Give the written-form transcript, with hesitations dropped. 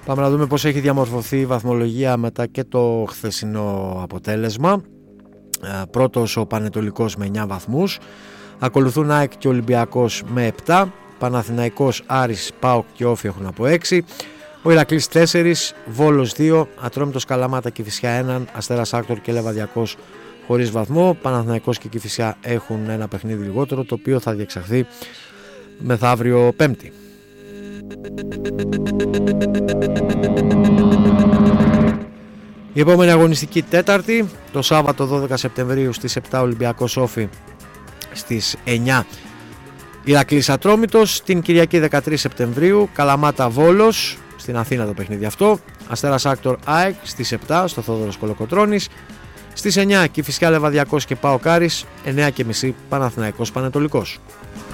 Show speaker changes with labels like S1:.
S1: Πάμε να δούμε πώς έχει διαμορφωθεί η βαθμολογία μετά και το χθεσινό αποτέλεσμα. Πρώτος ο Πανετολικός με 9 βαθμούς. Ακολουθούν ΑΕΚ και Ολυμπιακός με 7. Παναθηναϊκός, Άρης, ΠΑΟΚ και Όφη έχουν από 6. Ο Ηρακλής 4, Βόλος 2, Ατρόμητος, Καλαμάτα, Κηφισιά 1, Αστέρας Άκτορ και Λεβαδιακός χωρίς βαθμό. Παναθηναϊκός και Κηφισιά έχουν ένα παιχνίδι λιγότερο, το οποίο θα διεξαχθεί μεθαύριο Πέμπτη. Η επόμενη αγωνιστική Τέταρτη, το Σάββατο 12 Σεπτεμβρίου στις 7 Ολυμπιακός Όφη, στις 9 Ηρακλής Ατρόμητος. Την Κυριακή 13 Σεπτεμβρίου Καλαμάτα Βόλος, στην Αθήνα το παιχνίδι αυτό. Αστέρας Άκτορ ΑΕΚ στις 7 στο Θόδωρος Κολοκοτρώνης. Στις 9 Κηφισιά Λεβαδιακός και ΠΑΟΚ Άρης. 9.30 Παναθηναϊκός Πανετολικός.